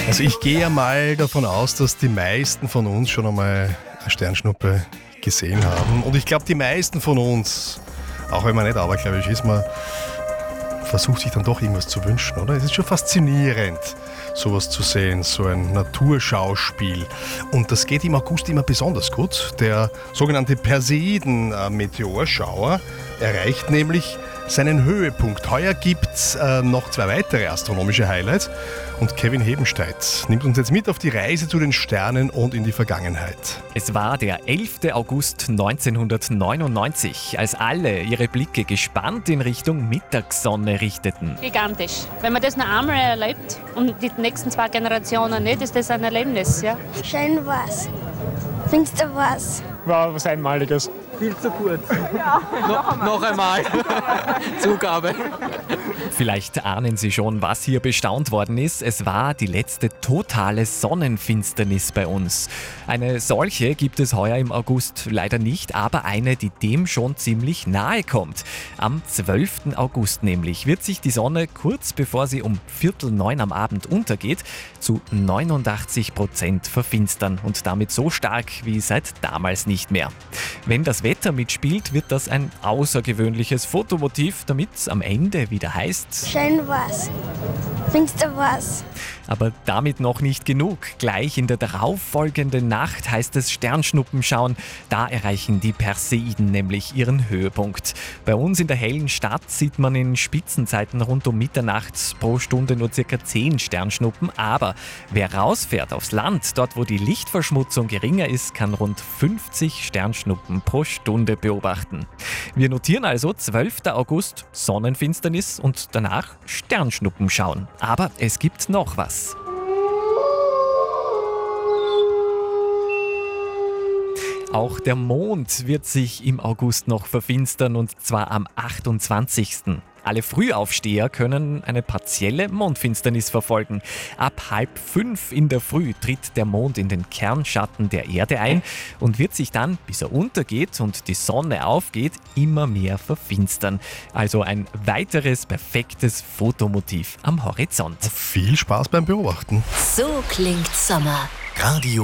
Also ich gehe ja mal davon aus, dass die meisten von uns schon einmal eine Sternschnuppe gesehen haben. Und ich glaube, die meisten von uns, auch wenn man nicht abergläubisch ist, man versucht sich dann doch irgendwas zu wünschen, oder? Es ist schon faszinierend, sowas zu sehen, so ein Naturschauspiel. Und das geht im August immer besonders gut. Der sogenannte Perseiden-Meteorschauer erreicht nämlich seinen Höhepunkt. Heuer gibt es noch 2 weitere astronomische Highlights. Und Kevin Hebenstreit nimmt uns jetzt mit auf die Reise zu den Sternen und in die Vergangenheit. Es war der 11. August 1999, als alle ihre Blicke gespannt in Richtung Mittagssonne richteten. Gigantisch. Wenn man das noch einmal erlebt und die nächsten 2 Generationen nicht, ist das ein Erlebnis. Ja? Schön war's. Findest du was? War was Einmaliges. Viel zu kurz. Ja, noch einmal. Zugabe. Vielleicht ahnen Sie schon, was hier bestaunt worden ist. Es war die letzte totale Sonnenfinsternis bei uns. Eine solche gibt es heuer im August leider nicht, aber eine, die dem schon ziemlich nahe kommt. Am 12. August nämlich wird sich die Sonne kurz bevor sie um 8:45 am Abend untergeht, zu 89% verfinstern und damit so stark wie seit damals nicht mehr. Wenn das Wetter mitspielt, wird das ein außergewöhnliches Fotomotiv, damit es am Ende wieder heißt: Schön war's. Findest du was? Aber damit noch nicht genug. Gleich in der darauffolgenden Nacht heißt es Sternschnuppen schauen. Da erreichen die Perseiden nämlich ihren Höhepunkt. Bei uns in der hellen Stadt sieht man in Spitzenzeiten rund um Mitternacht pro Stunde nur ca. 10 Sternschnuppen. Aber wer rausfährt aufs Land, dort wo die Lichtverschmutzung geringer ist, kann rund 50 Sternschnuppen pro Stunde beobachten. Wir notieren also 12. August Sonnenfinsternis und danach Sternschnuppen schauen. Aber es gibt noch was. Auch der Mond wird sich im August noch verfinstern, und zwar am 28. Alle Frühaufsteher können eine partielle Mondfinsternis verfolgen. Ab 4:30 in der Früh tritt der Mond in den Kernschatten der Erde ein und wird sich dann, bis er untergeht und die Sonne aufgeht, immer mehr verfinstern. Also ein weiteres perfektes Fotomotiv am Horizont. Viel Spaß beim Beobachten. So klingt Sommer. Radio